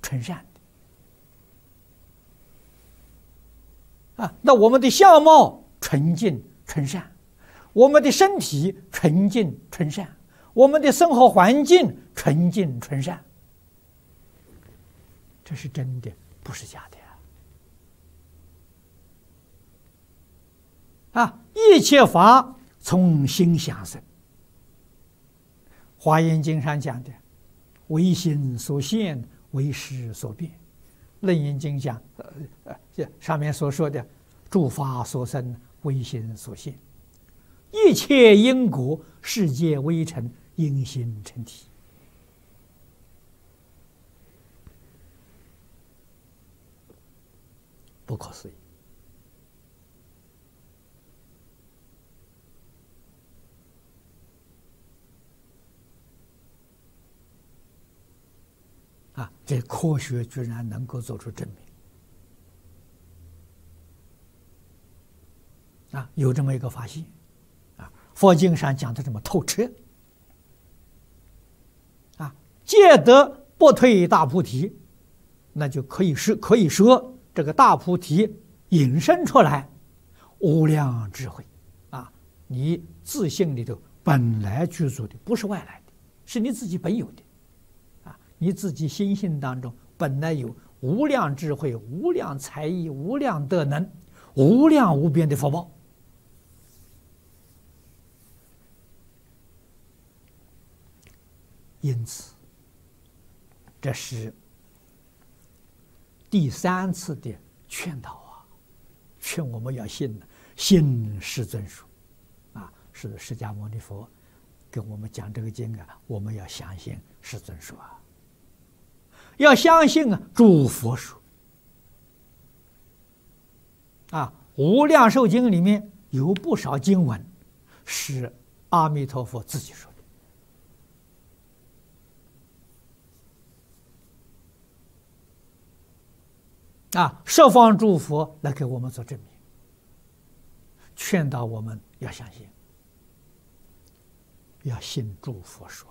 纯善的啊。那我们的相貌纯净纯善，我们的身体纯净纯善，我们的生活环境纯净纯善，这是真的，不是假的啊！一切法从心想生。华严经上讲的，唯心所现，唯识所变。楞严经讲，上面所说的诸法所生，唯心所现。一切因果，世界微尘，因心成体。不可思议啊！这科学居然能够做出证明啊！有这么一个发现啊！佛经上讲的这么透彻啊！戒得不退大菩提，那就可以说这个大菩提引申出来无量智慧啊！你自性里头本来具足的，不是外来的，是你自己本有的啊！你自己心性当中本来有无量智慧、无量才艺、无量德能、无量无边的福报。因此，这是第3次的劝导啊，劝我们要信信世尊说啊，是释迦牟尼佛跟我们讲这个经啊，我们要相信世尊说啊，要相信诸佛说啊，无量寿经里面有不少经文是阿弥陀佛自己说的啊，十方诸佛来给我们做证明，劝导我们要相信，要信诸佛说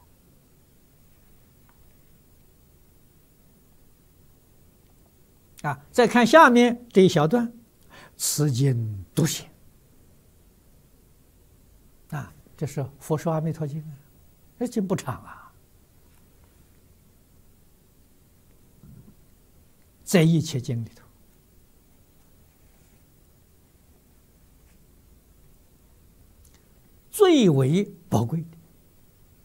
啊。再看下面这一小段，此经独显啊，这是佛说阿弥陀经啊，这经不长啊。在一切经里头，最为宝贵的